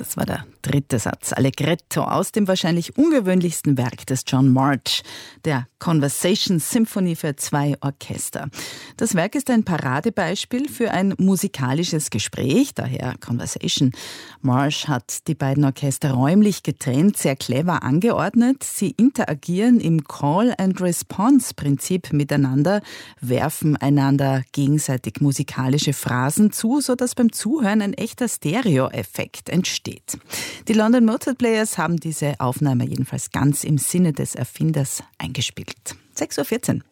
Das war der dritte Satz. Allegretto aus dem wahrscheinlich ungewöhnlichsten Werk des John March, der Conversation Symphony für 2 Orchester. Das Werk ist ein Paradebeispiel für ein musikalisches Gespräch, daher Conversation. March hat die beiden Orchester räumlich getrennt, sehr clever angeordnet. Sie interagieren im Call-and-Response-Prinzip miteinander, werfen einander gegenseitig musikalische Phrasen zu, sodass beim Zuhören ein echter Stereo-Effekt entsteht. Die London Mozart Players haben diese Aufnahme jedenfalls ganz im Sinne des Erfinders eingespielt. 6:14 Uhr.